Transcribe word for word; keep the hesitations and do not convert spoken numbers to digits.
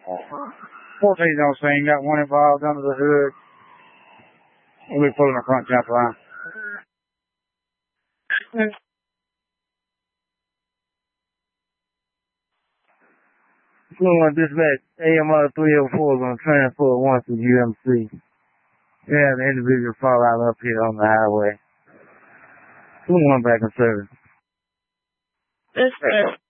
fourteen don't seem got one involved under the hood. We'll be pulling a front jump line. Fluent dispatch, A M R three oh four is on transport one to U M C. We have an individual fall out up here on the highway. Fluent back in service. Dispatch.